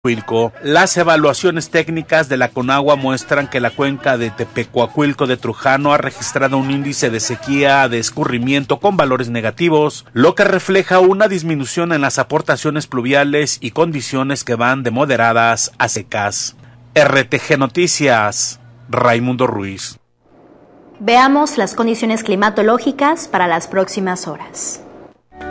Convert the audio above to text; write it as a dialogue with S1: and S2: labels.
S1: Las evaluaciones técnicas de la Conagua muestran que la cuenca de Tepecuacuilco de Trujano ha registrado un índice de sequía de escurrimiento con valores negativos, lo que refleja una disminución en las aportaciones pluviales y condiciones que van de moderadas a secas. RTG Noticias, Raimundo Ruiz.
S2: Veamos las condiciones climatológicas para las próximas horas.